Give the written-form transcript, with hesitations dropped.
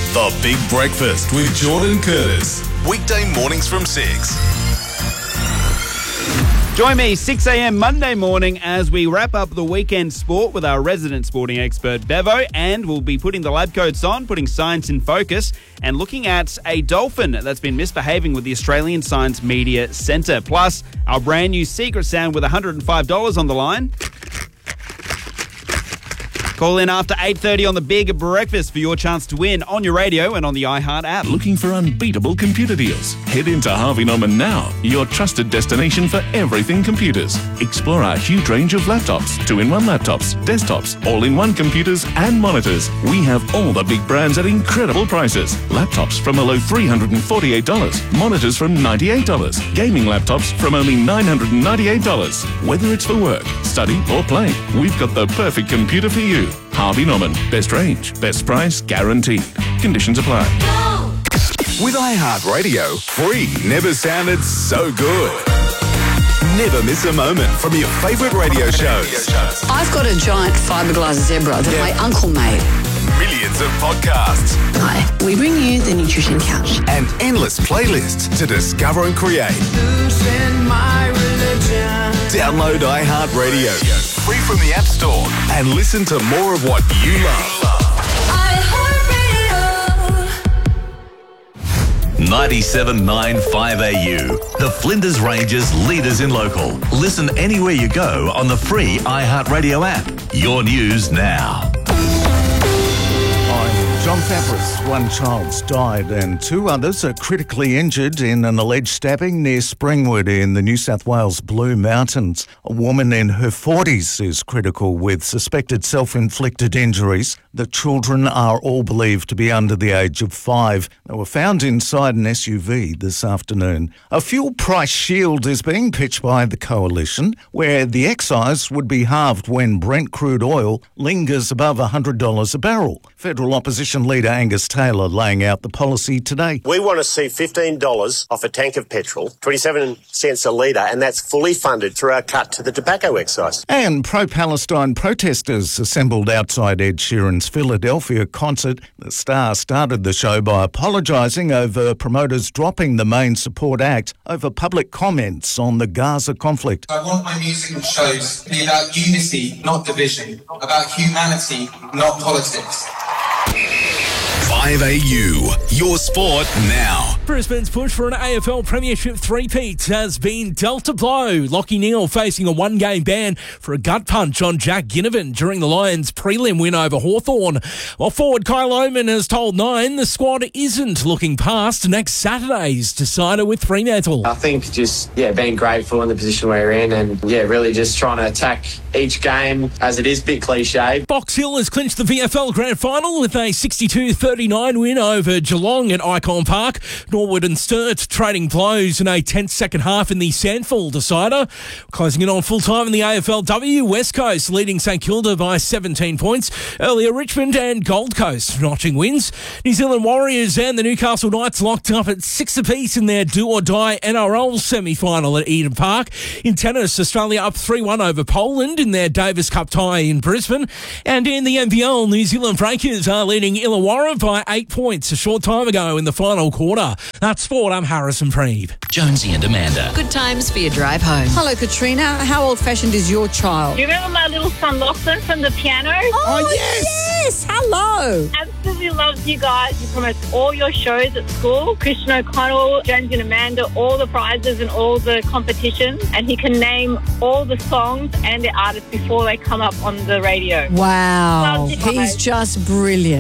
The Big Breakfast with Jordan Curtis. Weekday mornings from 6. Join me 6 a.m. Monday morning as we wrap up the weekend sport with our resident sporting expert Bevo, and we'll be putting the lab coats on, putting science in focus and looking at a dolphin that's been misbehaving with the Australian Science Media Centre. Plus, our brand new secret sound with $105 on the line. Call in after 8:30 on the Big Breakfast for your chance to win on your radio and on the iHeart app. Looking for unbeatable computer deals? Head into Harvey Norman now, your trusted destination for everything computers. Explore our huge range of laptops, 2-in-1 laptops, desktops, all-in-one computers and monitors. We have all the big brands at incredible prices. Laptops from a low $348, monitors from $98, gaming laptops from only $998. Whether it's for work, study or play, we've got the perfect computer for you. Harvey Norman. Best range, best price, guaranteed. Conditions apply. With iHeartRadio, free never sounded so good. Never miss a moment from your favourite radio shows. I've got a giant fiberglass zebra that my uncle made. Millions of podcasts. Hi, we bring you the Nutrition Couch. And endless playlists to discover and create. Download iHeartRadio free from the App Store and listen to more of what you love. 97.9 5AU. The Flinders Ranges leaders in local. Listen anywhere you go on the free iHeartRadio app. Your news now. John Fabris, one child's died and two others are critically injured in an alleged stabbing near Springwood in the New South Wales Blue Mountains. A woman in her 40s is critical with suspected self-inflicted injuries. The children are all believed to be under the age of 5. They were found inside an SUV this afternoon. A fuel price shield is being pitched by the Coalition, where the excise would be halved when Brent crude oil lingers above $100 a barrel. Federal opposition leader Angus Taylor laying out the policy today. We want to see $15 off a tank of petrol, 27 cents a litre, and that's fully funded through our cut to the tobacco excise. And pro-Palestine protesters assembled outside Ed Sheeran's Philadelphia concert. The star started the show by apologising over promoters dropping the main support act over public comments on the Gaza conflict. I want my music and shows to be about unity, not division, about humanity, not politics. 5AU, your sport now. Brisbane's push for an AFL Premiership three-peat has been dealt a blow. Lachie Neale facing a one-game ban for a gut punch on Jack Ginnivan during the Lions' prelim win over Hawthorn. While forward Kyle Oman has told Nine the squad isn't looking past next Saturday's decider with Fremantle. I think just, being grateful in the position we're in and, really just trying to attack each game as it is a bit cliche. Box Hill has clinched the VFL Grand Final with a 62-39 win over Geelong at Icon Park. Norwood and Sturt trading blows in a tense second half in the Sandford decider. Closing in on full-time in the AFLW, West Coast leading St Kilda by 17 points. Earlier, Richmond and Gold Coast notching wins. New Zealand Warriors and the Newcastle Knights locked up at 6 apiece in their do-or-die NRL semi-final at Eden Park. In tennis, Australia up 3-1 over Poland in their Davis Cup tie in Brisbane. And in the NBL, New Zealand Breakers are leading Illawarra by 8 points a short time ago in the final quarter. That's sport. I'm Harrison Preeve. Jonesy and Amanda. Good times for your drive home. Hello, Katrina. How old-fashioned is your child? Do you remember my little son Lachlan from the piano? Oh, yes. Hello. Absolutely loves you guys. He promotes all your shows at school. Christian O'Connell, Jonesy and Amanda, all the prizes and all the competitions. And he can name all the songs and the artists before they come up on the radio. Wow. Loves you guys. He's just brilliant.